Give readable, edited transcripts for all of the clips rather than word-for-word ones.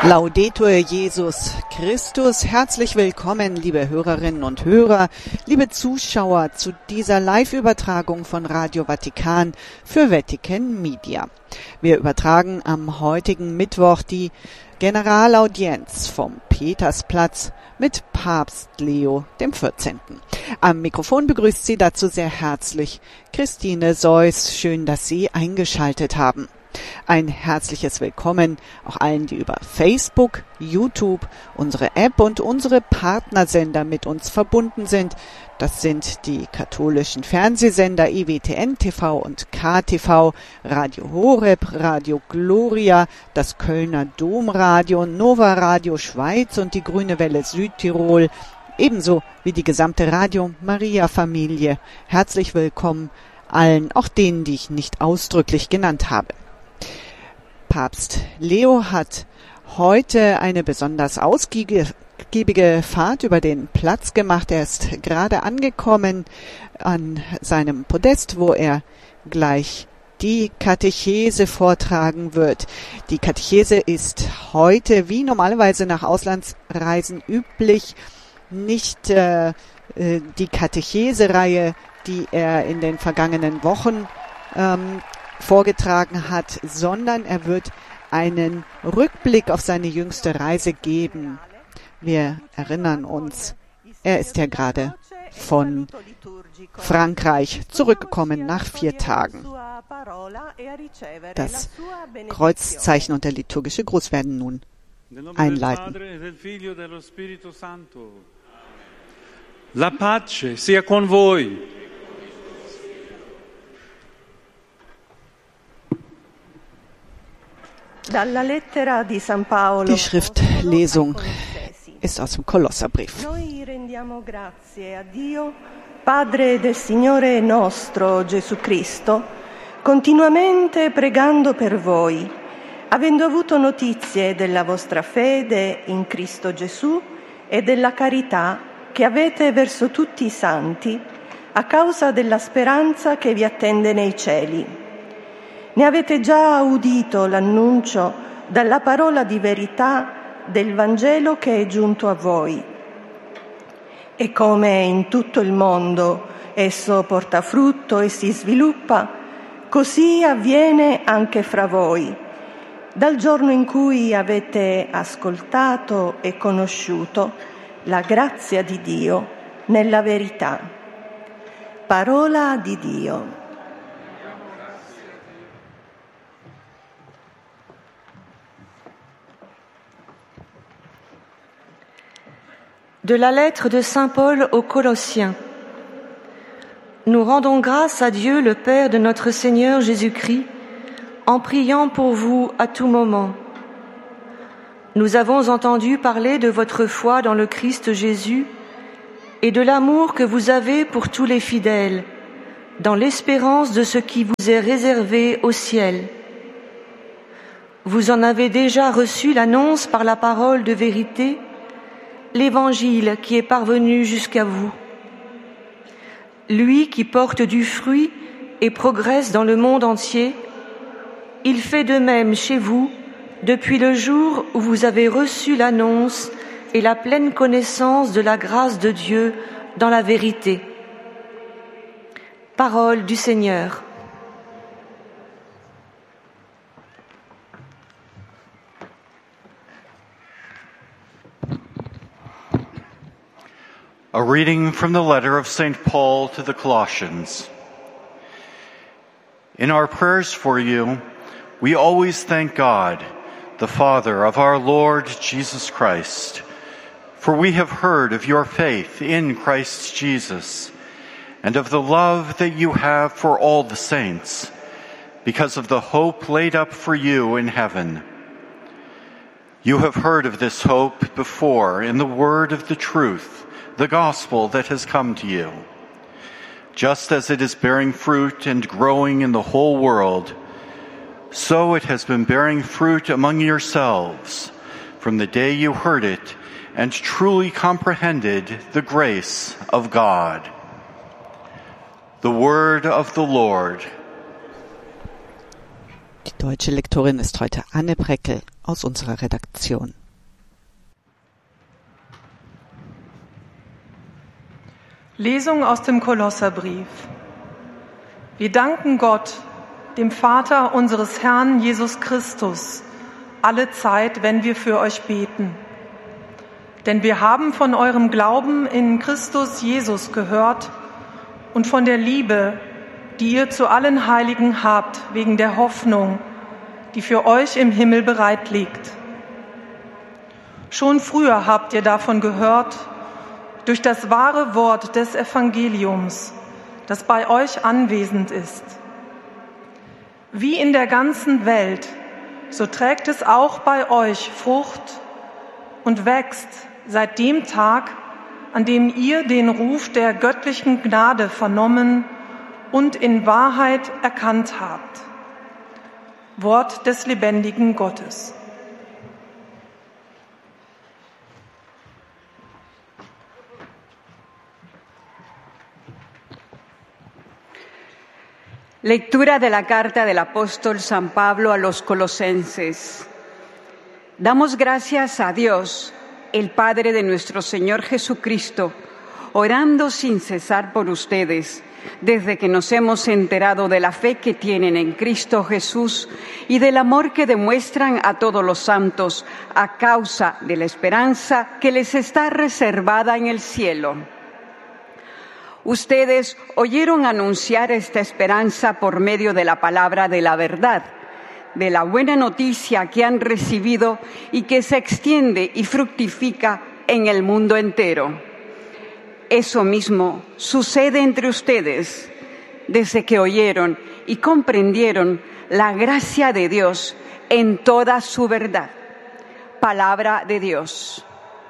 Laudetur Jesus Christus. Herzlich willkommen, liebe Hörerinnen und Hörer, liebe Zuschauer zu dieser Live-Übertragung von Radio Vatikan für Vatican Media. Wir übertragen am heutigen Mittwoch die Generalaudienz vom Petersplatz mit Papst Leo XIV. Am Mikrofon begrüßt Sie dazu sehr herzlich Christine Seuss. Schön, dass Sie eingeschaltet haben. Ein herzliches Willkommen auch allen, die über Facebook, YouTube, unsere App und unsere Partnersender mit uns verbunden sind. Das sind die katholischen Fernsehsender EWTN TV und KTV, Radio Horeb, Radio Gloria, das Kölner Domradio, Nova Radio Schweiz und die Grüne Welle Südtirol, ebenso wie die gesamte Radio Maria Familie. Herzlich willkommen allen, auch denen, die ich nicht ausdrücklich genannt habe. Papst Leo hat heute eine besonders ausgiebige Fahrt über den Platz gemacht. Er ist gerade angekommen an seinem Podest, wo er gleich die Katechese vortragen wird. Die Katechese ist heute, wie normalerweise nach Auslandsreisen üblich, nicht die Katechese-Reihe, die er in den vergangenen Wochen vorgetragen hat, sondern er wird einen Rückblick auf seine jüngste Reise geben. Wir erinnern uns, er ist ja gerade von Frankreich zurückgekommen nach 4 Tagen. Das Kreuzzeichen und der liturgische Gruß werden nun einleiten. La pace sia con voi. Die Schriftlesung ist aus dem Kolosserbrief. Noi rendiamo grazie a Dio, Padre del Signore nostro Gesù Cristo, continuamente pregando per voi, avendo avuto notizie della vostra fede in Cristo Gesù e della carità che avete verso tutti i santi, a causa della speranza che vi attende nei cieli. Ne avete già udito l'annuncio dalla parola di verità del Vangelo che è giunto a voi. E come in tutto il mondo esso porta frutto e si sviluppa, così avviene anche fra voi, dal giorno in cui avete ascoltato e conosciuto la grazia di Dio nella verità. Parola di Dio. De la lettre de Saint Paul aux Colossiens. Nous rendons grâce à Dieu, le Père de notre Seigneur Jésus-Christ, en priant pour vous à tout moment. Nous avons entendu parler de votre foi dans le Christ Jésus et de l'amour que vous avez pour tous les fidèles, dans l'espérance de ce qui vous est réservé au ciel. Vous en avez déjà reçu l'annonce par la parole de vérité, l'Évangile qui est parvenu jusqu'à vous. Lui qui porte du fruit et progresse dans le monde entier, il fait de même chez vous depuis le jour où vous avez reçu l'annonce et la pleine connaissance de la grâce de Dieu dans la vérité. Parole du Seigneur. A reading from the letter of St. Paul to the Colossians. In our prayers for you, we always thank God, the Father of our Lord Jesus Christ, for we have heard of your faith in Christ Jesus and of the love that you have for all the saints, because of the hope laid up for you in heaven. You have heard of this hope before in the word of the truth, the gospel that has come to you. Just as it is bearing fruit and growing in the whole world, so it has been bearing fruit among yourselves from the day you heard it and truly comprehended the grace of God. The word of the Lord. Die deutsche Lektorin ist heute Anne Breckel aus unserer Redaktion. Lesung aus dem Kolosserbrief. Wir danken Gott, dem Vater unseres Herrn Jesus Christus, alle Zeit, wenn wir für euch beten. Denn wir haben von eurem Glauben in Christus Jesus gehört und von der Liebe, die ihr zu allen Heiligen habt, wegen der Hoffnung, die für euch im Himmel bereit liegt. Schon früher habt ihr davon gehört, durch das wahre Wort des Evangeliums, das bei euch anwesend ist. Wie in der ganzen Welt, so trägt es auch bei euch Frucht und wächst seit dem Tag, an dem ihr den Ruf der göttlichen Gnade vernommen und in Wahrheit erkannt habt. Wort des lebendigen Gottes. Lectura de la carta del apóstol San Pablo a los colosenses. Damos gracias a Dios, el Padre de nuestro Señor Jesucristo, orando sin cesar por ustedes, desde que nos hemos enterado de la fe que tienen en Cristo Jesús y del amor que demuestran a todos los santos a causa de la esperanza que les está reservada en el cielo. Ustedes oyeron anunciar esta esperanza por medio de la palabra de la verdad, de la buena noticia que han recibido y que se extiende y fructifica en el mundo entero. Eso mismo sucede entre ustedes desde que oyeron y comprendieron la gracia de Dios en toda su verdad. Palabra de Dios.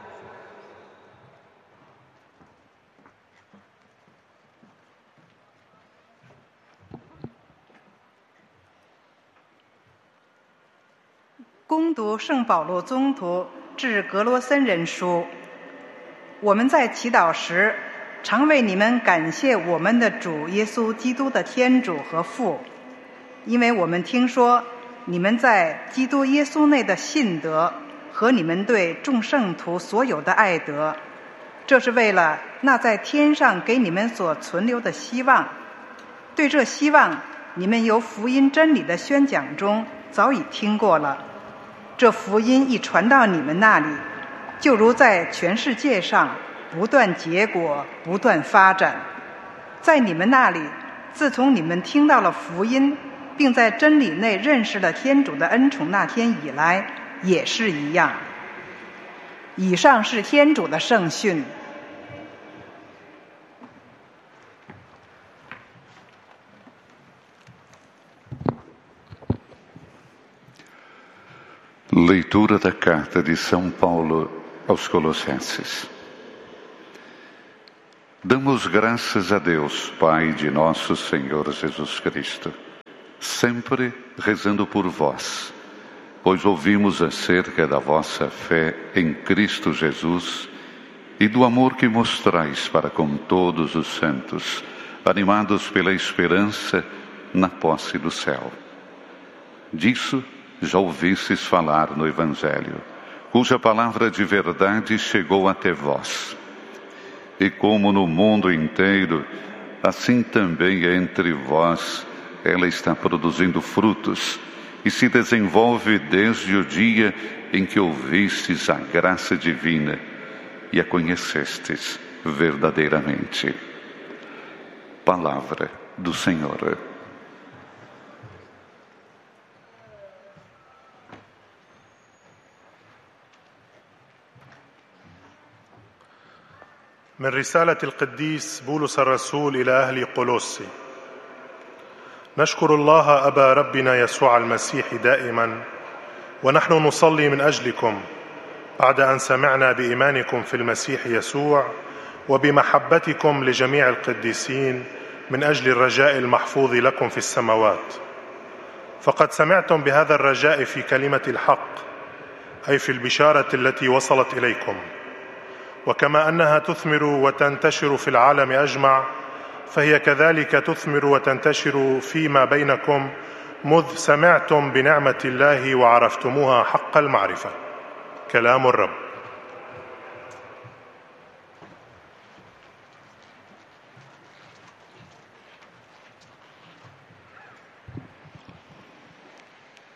恭读圣保罗宗徒致格罗森人书。我们在祈祷时，常为你们感谢我们的主耶稣基督的天主和父，因为我们听说你们在基督耶稣内的信德和你们对众圣徒所有的爱德，这是为了那在天上给你们所存留的希望。对这希望，你们由福音真理的宣讲中早已听过了。这福音一传到你们那里，就如在全世界上不断结果，不断发展。在你们那里，自从你们听到了福音，并在真理内认识了天主的恩宠那天以来，也是一样。以上是天主的圣训。 Leitura da carta de São Paulo aos Colossenses. Damos graças a Deus, Pai de nosso Senhor Jesus Cristo, sempre rezando por vós, pois ouvimos acerca da vossa fé em Cristo Jesus e do amor que mostrais para com todos os santos, animados pela esperança na posse do céu. Disso já ouvistes falar no Evangelho, cuja palavra de verdade chegou até vós. E como no mundo inteiro, assim também entre vós, ela está produzindo frutos e se desenvolve desde o dia em que ouvistes a graça divina e a conhecestes verdadeiramente. Palavra do Senhor. من رسالة القديس بولس الرسول إلى أهل قولوسي. نشكر الله أبا ربنا يسوع المسيح دائما، ونحن نصلي من أجلكم بعد أن سمعنا بإيمانكم في المسيح يسوع وبمحبتكم لجميع القديسين من أجل الرجاء المحفوظ لكم في السماوات. فقد سمعتم بهذا الرجاء في كلمة الحق، أي في البشارة التي وصلت إليكم، وكما أنها تثمر وتنتشر في العالم أجمع، فهي كذلك تثمر وتنتشر فيما بينكم مذ سمعتم بنعمة الله وعرفتموها حق المعرفة. كلام الرب.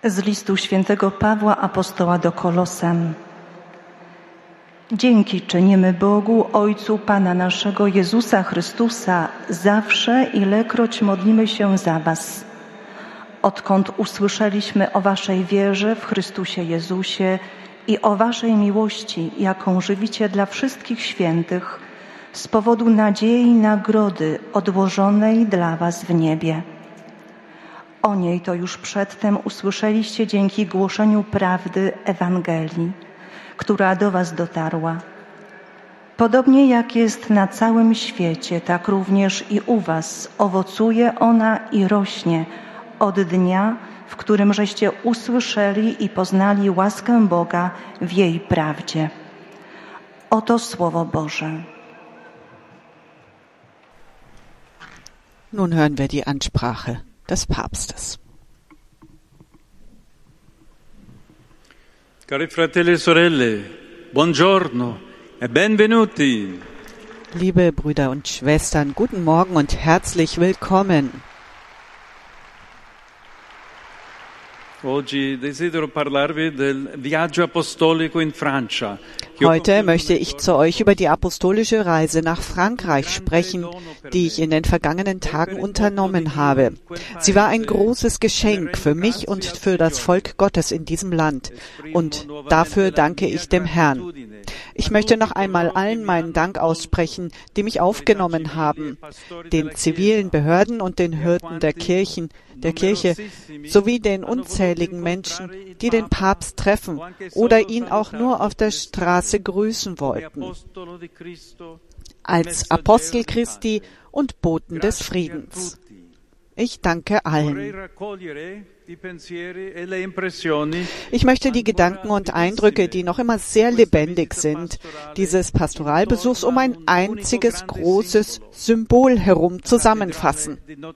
Z listu świętego Pawła apostoła do Kolosan. Dzięki czynimy Bogu, Ojcu Pana naszego Jezusa Chrystusa, zawsze, ilekroć modlimy się za was. Odkąd usłyszeliśmy o waszej wierze w Chrystusie Jezusie i o waszej miłości, jaką żywicie dla wszystkich świętych, z powodu nadziei i nagrody odłożonej dla was w niebie. O niej to już przedtem usłyszeliście dzięki głoszeniu prawdy Ewangelii, która do was dotarła. Podobnie jak jest na całym świecie, tak również i u was owocuje ona i rośnie od dnia, w którym żeście usłyszeli i poznali łaskę Boga w jej prawdzie. Oto Słowo Boże. Nun hören wir die Ansprache des Papstes. Cari fratelli e sorelle, buongiorno e benvenuti. Liebe Brüder und Schwestern, guten Morgen und herzlich willkommen. Oggi desidero parlarvi del viaggio apostolico in Francia. Heute möchte ich zu euch über die apostolische Reise nach Frankreich sprechen, die ich in den vergangenen Tagen unternommen habe. Sie war ein großes Geschenk für mich und für das Volk Gottes in diesem Land. Und dafür danke ich dem Herrn. Ich möchte noch einmal allen meinen Dank aussprechen, die mich aufgenommen haben, den zivilen Behörden und den Hirten der Kirche, sowie den unzähligen Menschen, die den Papst treffen oder ihn auch nur auf der Straße grüßen wollten, als Apostel Christi und Boten des Friedens. Ich danke allen. Ich möchte die Gedanken und Eindrücke, die noch immer sehr lebendig sind, dieses Pastoralbesuchs um ein einziges großes Symbol herum zusammenfassen.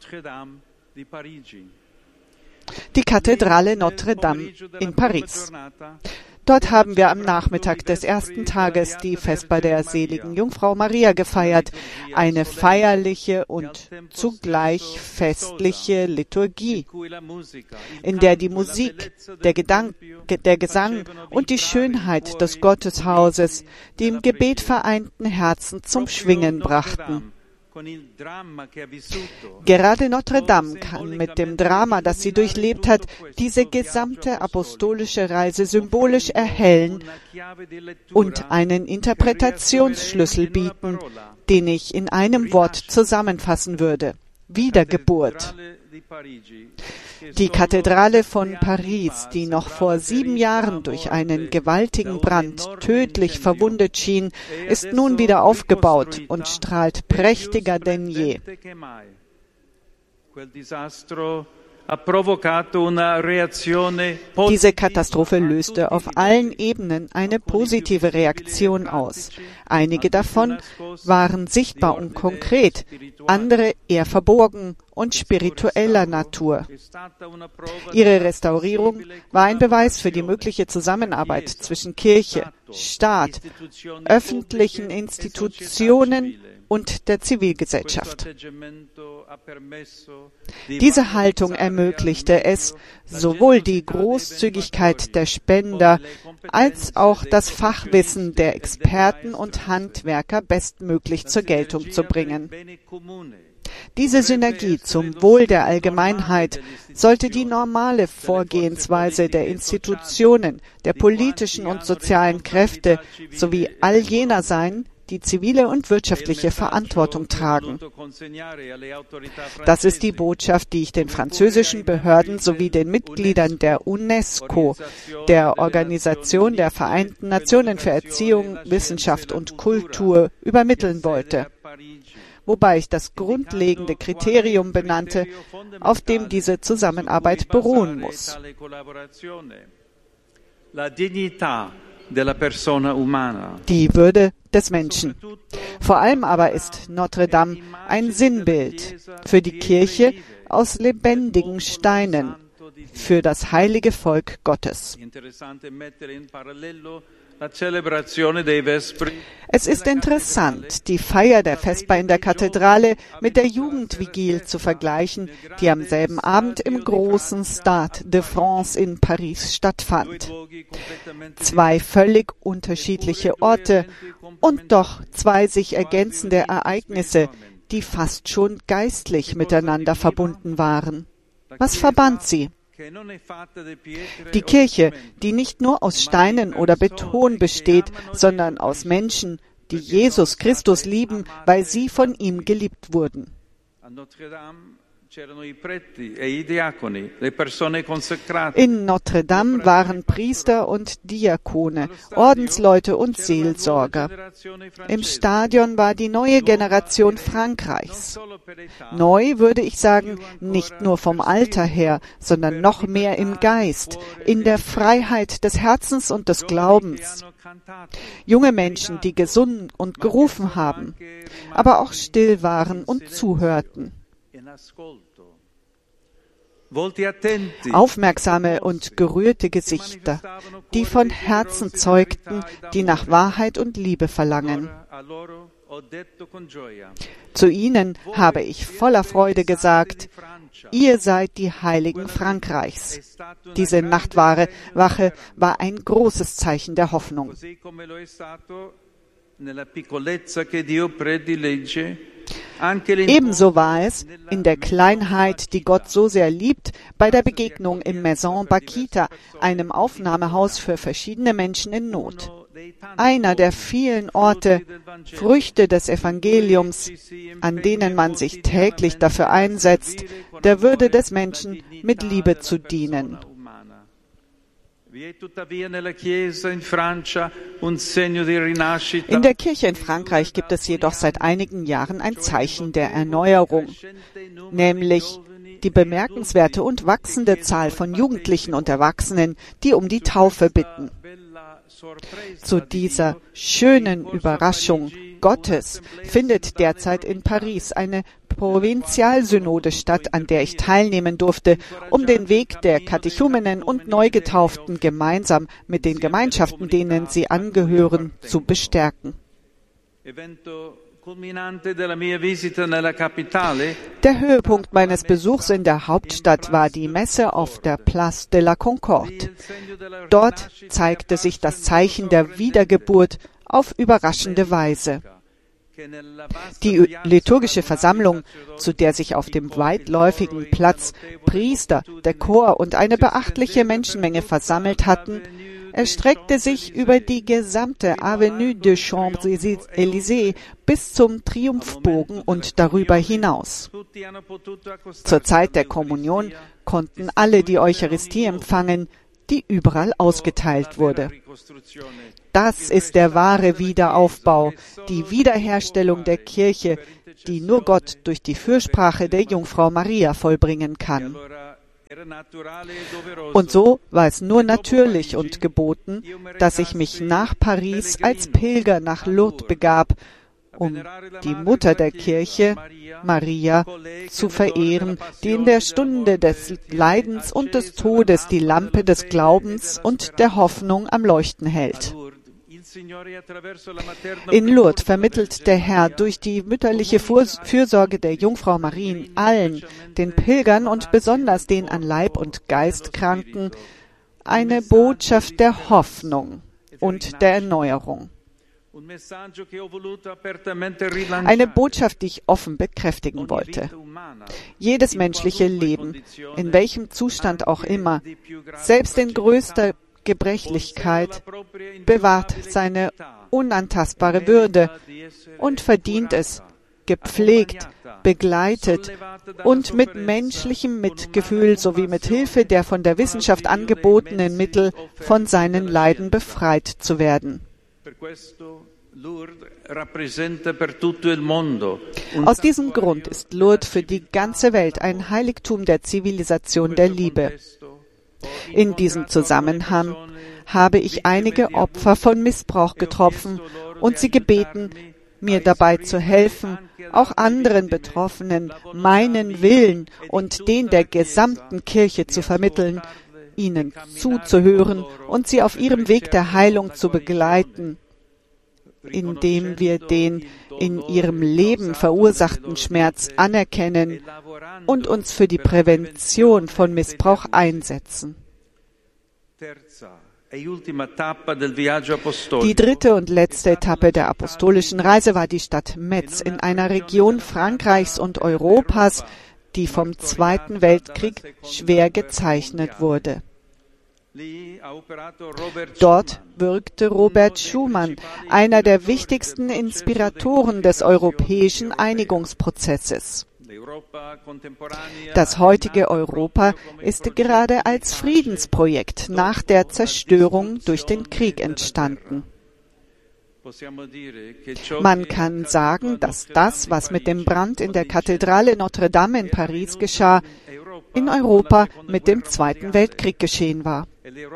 Die Kathedrale Notre Dame in Paris. Dort haben wir am Nachmittag des ersten Tages die Vesper der seligen Jungfrau Maria gefeiert, eine feierliche und zugleich festliche Liturgie, in der die Musik, der Gesang und die Schönheit des Gotteshauses die im Gebet vereinten Herzen zum Schwingen brachten. Gerade Notre Dame kann mit dem Drama, das sie durchlebt hat, diese gesamte apostolische Reise symbolisch erhellen und einen Interpretationsschlüssel bieten, den ich in einem Wort zusammenfassen würde: Wiedergeburt. Die Kathedrale von Paris, die noch vor 7 Jahren durch einen gewaltigen Brand tödlich verwundet schien, ist nun wieder aufgebaut und strahlt prächtiger denn je. Diese Katastrophe löste auf allen Ebenen eine positive Reaktion aus. Einige davon waren sichtbar und konkret, andere eher verborgen und spiritueller Natur. Ihre Restaurierung war ein Beweis für die mögliche Zusammenarbeit zwischen Kirche, Staat, öffentlichen Institutionen und der Zivilgesellschaft. Diese Haltung ermöglichte es, sowohl die Großzügigkeit der Spender als auch das Fachwissen der Experten und Handwerker bestmöglich zur Geltung zu bringen. Diese Synergie zum Wohl der Allgemeinheit sollte die normale Vorgehensweise der Institutionen, der politischen und sozialen Kräfte sowie all jener sein, die zivile und wirtschaftliche Verantwortung tragen. Das ist die Botschaft, die ich den französischen Behörden sowie den Mitgliedern der UNESCO, der Organisation der Vereinten Nationen für Erziehung, Wissenschaft und Kultur, übermitteln wollte, wobei ich das grundlegende Kriterium benannte, auf dem diese Zusammenarbeit beruhen muss. Die Würde des Menschen. Vor allem aber ist Notre Dame ein Sinnbild für die Kirche aus lebendigen Steinen, für das heilige Volk Gottes. Es ist interessant, die Feier der Vesper in der Kathedrale mit der Jugendvigil zu vergleichen, die am selben Abend im großen Stade de France in Paris stattfand. Zwei völlig unterschiedliche Orte und doch zwei sich ergänzende Ereignisse, die fast schon geistlich miteinander verbunden waren. Was verband sie? Die Kirche, die nicht nur aus Steinen oder Beton besteht, sondern aus Menschen, die Jesus Christus lieben, weil sie von ihm geliebt wurden. In Notre Dame waren Priester und Diakone, Ordensleute und Seelsorger. Im Stadion war die neue Generation Frankreichs. Neu würde ich sagen, nicht nur vom Alter her, sondern noch mehr im Geist, in der Freiheit des Herzens und des Glaubens. Junge Menschen, die gesungen und gerufen haben, aber auch still waren und zuhörten. Aufmerksame und gerührte Gesichter, die von Herzen zeugten, die nach Wahrheit und Liebe verlangen. Zu ihnen habe ich voller Freude gesagt, ihr seid die Heiligen Frankreichs. Diese Nachtwache war ein großes Zeichen der Hoffnung. Ebenso war es in der Kleinheit, die Gott so sehr liebt, bei der Begegnung im Maison Bakita, einem Aufnahmehaus für verschiedene Menschen in Not. Einer der vielen Orte, Früchte des Evangeliums, an denen man sich täglich dafür einsetzt, der Würde des Menschen mit Liebe zu dienen. In der Kirche in Frankreich gibt es jedoch seit einigen Jahren ein Zeichen der Erneuerung, nämlich die bemerkenswerte und wachsende Zahl von Jugendlichen und Erwachsenen, die um die Taufe bitten. Zu dieser schönen Überraschung Gottes findet derzeit in Paris eine Provinzialsynode statt, an der ich teilnehmen durfte, um den Weg der Katechumenen und Neugetauften gemeinsam mit den Gemeinschaften, denen sie angehören, zu bestärken. Der Höhepunkt meines Besuchs in der Hauptstadt war die Messe auf der Place de la Concorde. Dort zeigte sich das Zeichen der Wiedergeburt auf überraschende Weise. Die liturgische Versammlung, zu der sich auf dem weitläufigen Platz Priester, der Chor und eine beachtliche Menschenmenge versammelt hatten, erstreckte sich über die gesamte Avenue des Champs-Élysées bis zum Triumphbogen und darüber hinaus. Zur Zeit der Kommunion konnten alle die Eucharistie empfangen, die überall ausgeteilt wurde. Das ist der wahre Wiederaufbau, die Wiederherstellung der Kirche, die nur Gott durch die Fürsprache der Jungfrau Maria vollbringen kann. Und so war es nur natürlich und geboten, dass ich mich nach Paris als Pilger nach Lourdes begab, um die Mutter der Kirche, Maria, zu verehren, die in der Stunde des Leidens und des Todes die Lampe des Glaubens und der Hoffnung am Leuchten hält. In Lourdes vermittelt der Herr durch die mütterliche Fürsorge der Jungfrau Marien allen, den Pilgern und besonders den an Leib und Geist Kranken, eine Botschaft der Hoffnung und der Erneuerung. Eine Botschaft, die ich offen bekräftigen wollte. Jedes menschliche Leben, in welchem Zustand auch immer, selbst in größter Gebrechlichkeit, bewahrt seine unantastbare Würde und verdient es, gepflegt, begleitet und mit menschlichem Mitgefühl sowie mit Hilfe der von der Wissenschaft angebotenen Mittel von seinen Leiden befreit zu werden. Aus diesem Grund ist Lourdes für die ganze Welt ein Heiligtum der Zivilisation der Liebe. In diesem Zusammenhang habe ich einige Opfer von Missbrauch getroffen und sie gebeten, mir dabei zu helfen, auch anderen Betroffenen meinen Willen und den der gesamten Kirche zu vermitteln, ihnen zuzuhören und sie auf ihrem Weg der Heilung zu begleiten, indem wir den in ihrem Leben verursachten Schmerz anerkennen und uns für die Prävention von Missbrauch einsetzen. Die dritte und letzte Etappe der apostolischen Reise war die Stadt Metz in einer Region Frankreichs und Europas, die vom Zweiten Weltkrieg schwer gezeichnet wurde. Dort wirkte Robert Schuman, einer der wichtigsten Inspiratoren des europäischen Einigungsprozesses. Das heutige Europa ist gerade als Friedensprojekt nach der Zerstörung durch den Krieg entstanden. Man kann sagen, dass das, was mit dem Brand in der Kathedrale Notre Dame in Paris geschah, in Europa mit dem Zweiten Weltkrieg geschehen war.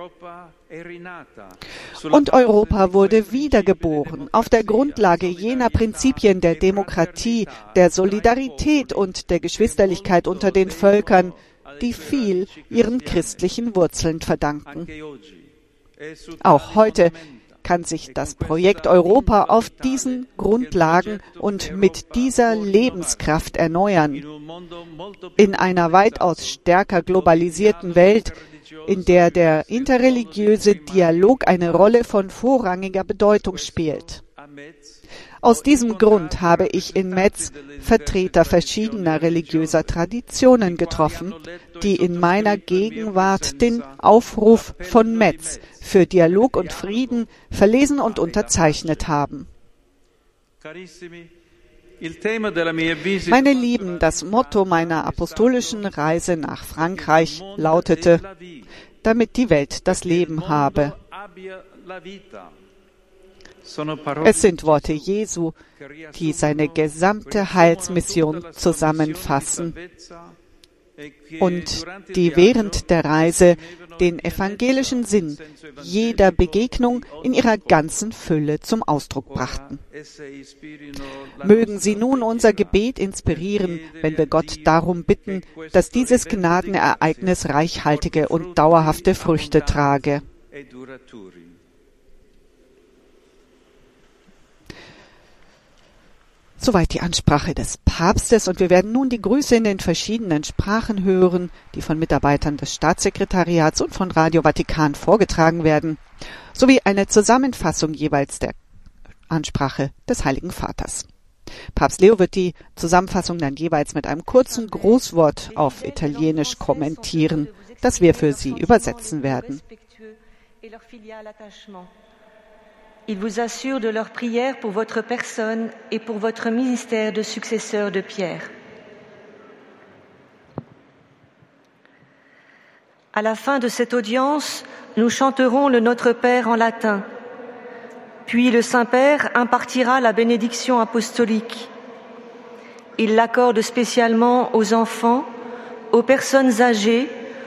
Und Europa wurde wiedergeboren auf der Grundlage jener Prinzipien der Demokratie, der Solidarität und der Geschwisterlichkeit unter den Völkern, die viel ihren christlichen Wurzeln verdanken. Auch heute kann sich das Projekt Europa auf diesen Grundlagen und mit dieser Lebenskraft erneuern. In einer weitaus stärker globalisierten Welt, in der der interreligiöse Dialog eine Rolle von vorrangiger Bedeutung spielt. Aus diesem Grund habe ich in Metz Vertreter verschiedener religiöser Traditionen getroffen, die in meiner Gegenwart den Aufruf von Metz für Dialog und Frieden verlesen und unterzeichnet haben. Meine Lieben, das Motto meiner apostolischen Reise nach Frankreich lautete, damit die Welt das Leben habe. Es sind Worte Jesu, die seine gesamte Heilsmission zusammenfassen und die während der Reise den evangelischen Sinn jeder Begegnung in ihrer ganzen Fülle zum Ausdruck brachten. Mögen sie nun unser Gebet inspirieren, wenn wir Gott darum bitten, dass dieses Gnadenereignis reichhaltige und dauerhafte Früchte trage. Soweit die Ansprache des Papstes, und wir werden nun die Grüße in den verschiedenen Sprachen hören, die von Mitarbeitern des Staatssekretariats und von Radio Vatikan vorgetragen werden, sowie eine Zusammenfassung jeweils der Ansprache des Heiligen Vaters. Papst Leo wird die Zusammenfassung dann jeweils mit einem kurzen Grußwort auf Italienisch kommentieren, das wir für Sie übersetzen werden. Ils vous assurent de leur prière pour votre personne et pour votre ministère de successeur de Pierre. À la fin de cette audience, nous chanterons le Notre Père en latin. Puis le Saint-Père impartira la bénédiction apostolique. Il l'accorde spécialement aux enfants, aux personnes âgées,